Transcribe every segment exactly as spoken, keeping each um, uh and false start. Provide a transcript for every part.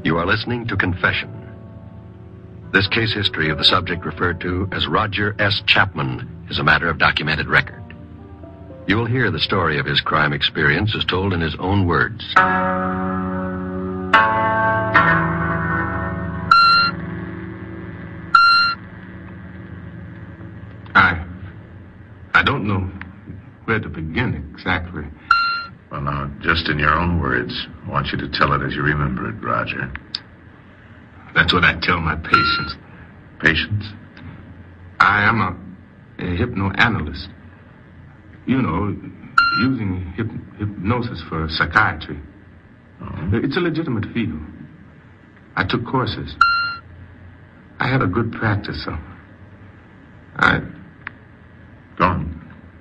You are listening to Confession. This case history of the subject referred to as Roger S. Chapman is a matter of documented record. You will hear the story of his crime experience as told in his own words. I... I don't know where to begin exactly. Well, now, just in your own words, I want you to tell it as you remember it, Roger. That's what I tell my patients. Patients? I am a, a hypnoanalyst. You know, using hyp- hypnosis for psychiatry. Oh. It's a legitimate field. I took courses. I had a good practice, so I... Go on.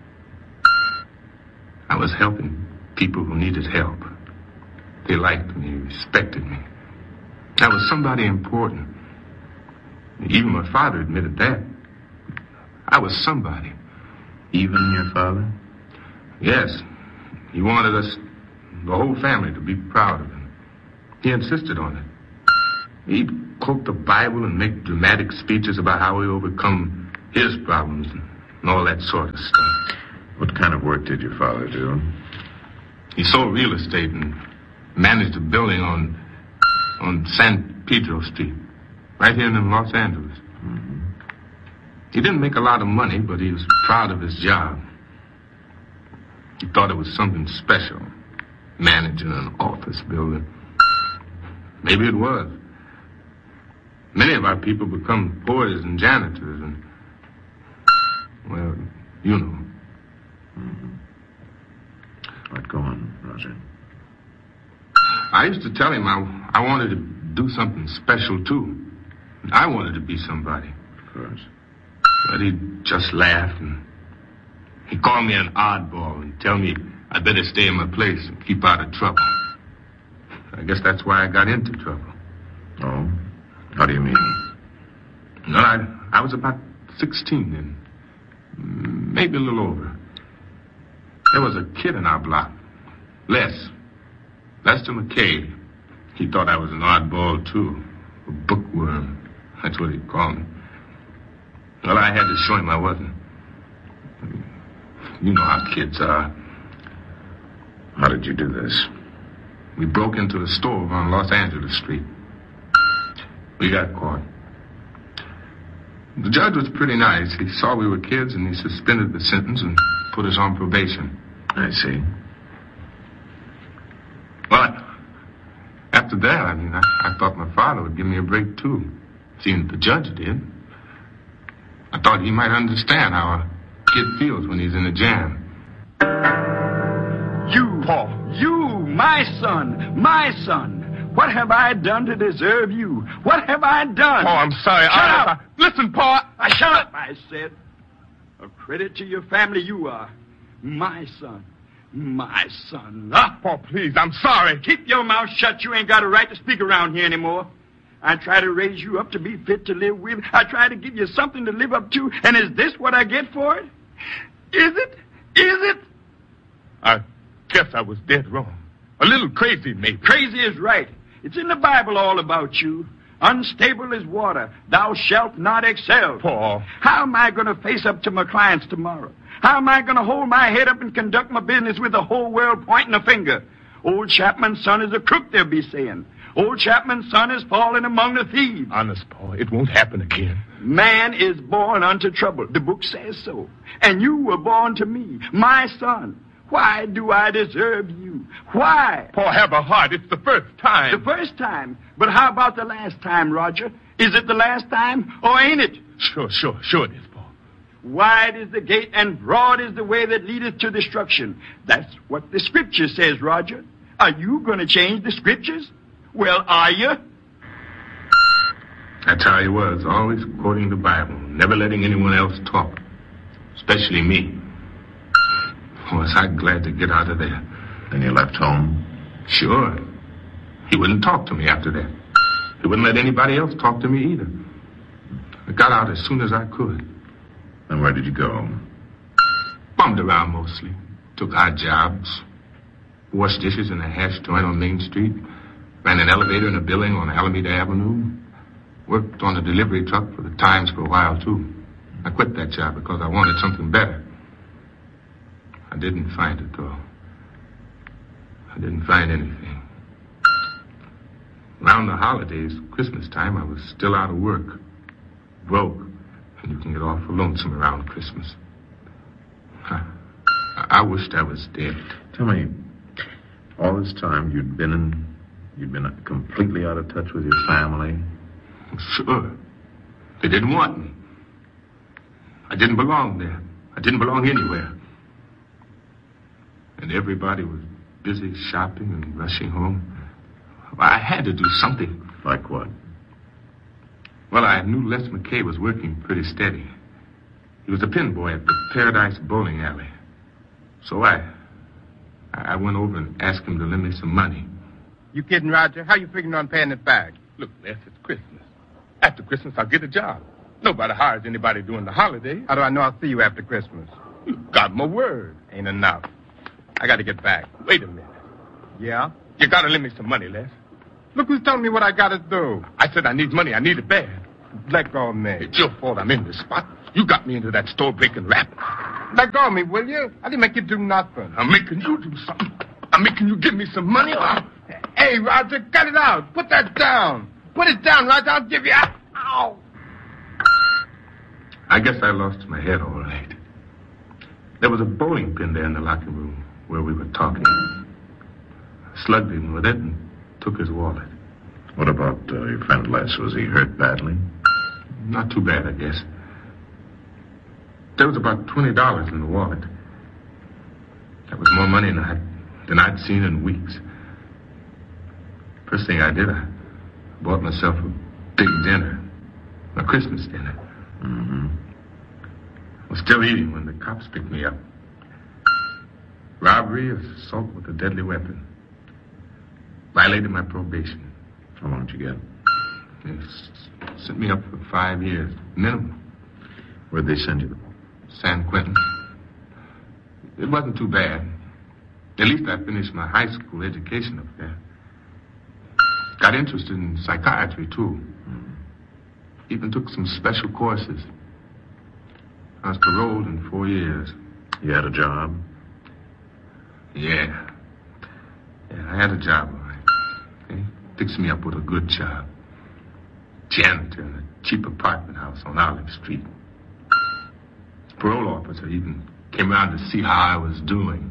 I was helping people who needed help. They liked me, respected me. I was somebody important. Even my father admitted that. I was somebody. Even your father? Yes. He wanted us, the whole family, to be proud of him. He insisted on it. He'd quote the Bible and make dramatic speeches about how we overcome his problems and all that sort of stuff. What kind of work did your father do? He sold real estate and managed a building on on San Pedro Street, right here in Los Angeles. Mm-hmm. He didn't make a lot of money, but he was proud of his job. He thought it was something special, managing an office building. Maybe it was. Many of our people become porters and janitors and, well, you know. Mm-hmm. All right, go on, Roger. I used to tell him I, I wanted to do something special, too. I wanted to be somebody. Of course. But he'd just laugh, and he'd call me an oddball and tell me I'd better stay in my place and keep out of trouble. I guess that's why I got into trouble. Oh? How do you mean? No, I, I was about sixteen then. Maybe a little over. There was a kid in our block. Les. Lester McKay. He thought I was an oddball, too. A bookworm. That's what he called me. Well, I had to show him I wasn't. You know how kids are. How did you do this? We broke into a store on Los Angeles Street. We got caught. The judge was pretty nice. He saw we were kids, and he suspended the sentence and put us on probation. I see. Well, after that, I mean, I, I thought my father would give me a break, too, seeing the judge did. I thought he might understand how a kid feels when he's in a jam. You, Paul, you, my son, my son. What have I done to deserve you? What have I done? Paul, I'm sorry. Shut I, up! I, listen, Paul. I, shut up, I said. A credit to your family you are. My son. My son. Ah, Paul, please, I'm sorry. Keep your mouth shut. You ain't got a right to speak around here anymore. I try to raise you up to be fit to live with. I try to give you something to live up to. And is this what I get for it? Is it? Is it? I guess I was dead wrong. A little crazy, maybe. Crazy is right. It's in the Bible all about you. Unstable as water. Thou shalt not excel. Paul. How am I going to face up to my clients tomorrow? How am I going to hold my head up and conduct my business with the whole world pointing a finger? Old Chapman's son is a crook, they'll be saying. Old Chapman's son is falling among the thieves. Honest, Paul, it won't happen again. Man is born unto trouble. The book says so. And you were born to me, my son. Why do I deserve you? Why? Paul, have a heart. It's the first time. The first time? But how about the last time, Roger? Is it the last time, or ain't it? Sure, sure, sure it is, Paul. Wide is the gate and broad is the way that leadeth to destruction. That's what the scripture says, Roger. Are you going to change the scriptures? Well, are you? That's how he was, always quoting the Bible, never letting anyone else talk, especially me. Was I glad to get out of there. Then you left home? Sure. He wouldn't talk to me after that. He wouldn't let anybody else talk to me either. I got out as soon as I could. And where did you go? Bummed around mostly. Took odd jobs. Washed dishes in a hash joint on Main Street. Ran an elevator in a building on Alameda Avenue. Worked on a delivery truck for the Times for a while, too. I quit that job because I wanted something better. I didn't find it, though. I didn't find anything. Around the holidays, Christmas time, I was still out of work. Broke. And you can get awful lonesome around Christmas. I, I wished I was dead. Tell me, all this time you'd been in, you'd been completely out of touch with your family? Sure. They didn't want me. I didn't belong there. I didn't belong anywhere. And everybody was busy shopping and rushing home. I had to do something. Like what? Well, I knew Les McKay was working pretty steady. He was a pin boy at the Paradise Bowling Alley. So I... I went over and asked him to lend me some money. You kidding, Roger? How you figuring on paying it back? Look, Les, it's Christmas. After Christmas, I'll get a job. Nobody hires anybody during the holidays. How do I know I'll see you after Christmas? You got my word. Ain't enough. I got to get back. Wait a minute. Yeah? You got to lend me some money, Les. Look who's telling me what I got to do. I said I need money. I need it bad. Let go of me. It's your fault I'm in this spot. You got me into that store-breaking rap. Let go of me, will you? I didn't make you do nothing. I'm making you do something. I'm making you give me some money. Or... Hey, Roger, cut it out. Put that down. Put it down, Roger. I'll give you... Ow! I guess I lost my head all right. There was a bowling pin there in the locker room where we were talking. I slugged him with it and took his wallet. What about uh, your friend Les? Was he hurt badly? Not too bad, I guess. There was about twenty dollars in the wallet. That was more money than, I, than I'd seen in weeks. First thing I did, I bought myself a big dinner. A Christmas dinner. Mm-hmm. I was still eating when the cops picked me up. Robbery, assault with a deadly weapon. Violated my probation. How long did you get? They s- sent me up for five years, minimum. Where'd they send you? San Quentin. It wasn't too bad. At least I finished my high school education up there. Got interested in psychiatry, too. Mm. Even took some special courses. I was paroled in four years. You had a job? Yeah. Yeah, I had a job, all right. They fixed me up with a good job. Janitor in a cheap apartment house on Olive Street. Parole officer even came around to see how I was doing.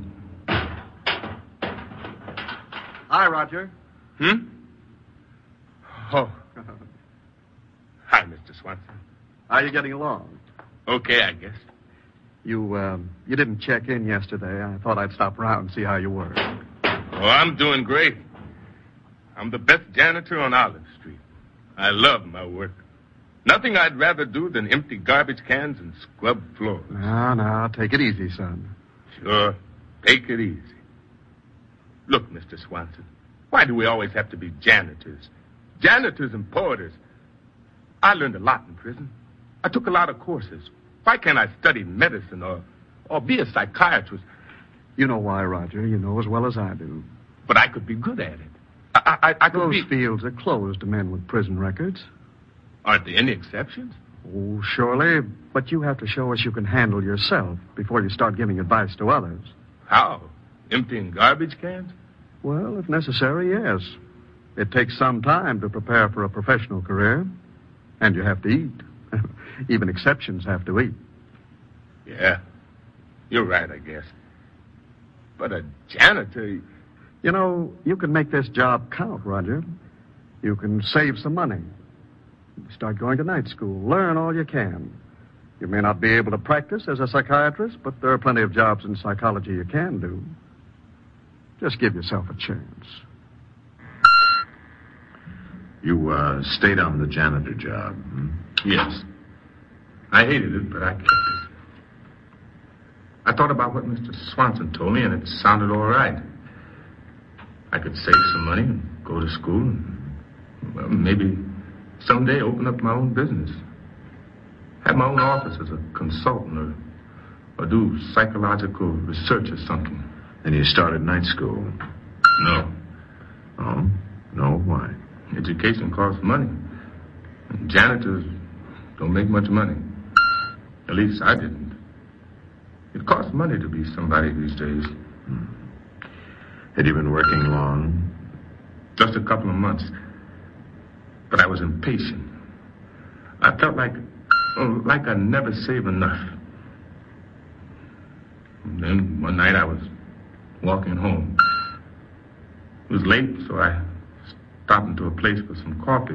Hi, Roger. Hmm? Oh. Hi, Mister Swanson. How are you getting along? Okay, I guess. You, um, you didn't check in yesterday. I thought I'd stop around and see how you were. Oh, I'm doing great. I'm the best janitor on Olive Street. I love my work. Nothing I'd rather do than empty garbage cans and scrub floors. No, no, take it easy, son. Sure. Take it easy. Look, Mister Swanson, why do we always have to be janitors? Janitors and porters. I learned a lot in prison. I took a lot of courses. Why can't I study medicine or, or be a psychiatrist? You know why, Roger. You know as well as I do. But I could be good at it. I, I, I could Those be... fields are closed to men with prison records. Aren't there any exceptions? Oh, surely. But you have to show us you can handle yourself before you start giving advice to others. How? Emptying garbage cans? Well, if necessary, yes. It takes some time to prepare for a professional career. And you have to eat. Even exceptions have to eat. Yeah. You're right, I guess. But a janitor... You know, you can make this job count, Roger. You can save some money. Start going to night school. Learn all you can. You may not be able to practice as a psychiatrist, but there are plenty of jobs in psychology you can do. Just give yourself a chance. You, uh, stayed on the janitor job, hmm? Yes. I hated it, but I kept it. I thought about what Mister Swanson told me, and it sounded all right. I could save some money and go to school and, well, maybe someday open up my own business. Have my own office as a consultant or, or do psychological research or something. And you started night school? No. Oh? No? Education costs money. And janitors don't make much money. At least I didn't. It costs money to be somebody these days. Hmm. Had you been working long? Just a couple of months. But I was impatient. I felt like, oh, like I never saved enough. And then one night I was walking home. It was late, so I stopped into a place for some coffee.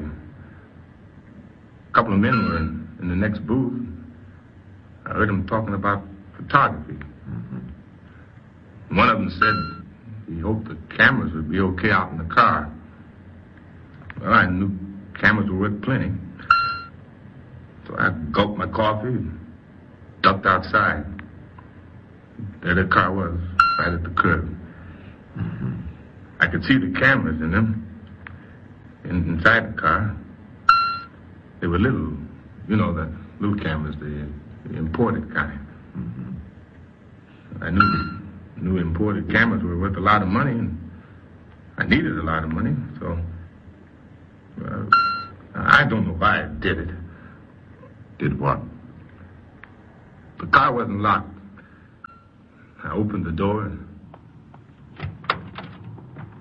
A couple of men were in, in the next booth. I heard them talking about photography. Mm-hmm. One of them said he hoped the cameras would be okay out in the car. Well, I knew cameras were worth plenty. So I gulped my coffee and ducked outside. There the car was, right at the curb. Mm-hmm. I could see the cameras in them. In, inside the car. They were little, you know, the little cameras, the, the imported kind. Mm-hmm. I knew, knew imported cameras were worth a lot of money, and I needed a lot of money, so... Well, I don't know why I did it. Did what? The car wasn't locked. I opened the door and...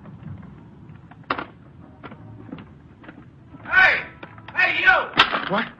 Hey! Hey, you! What?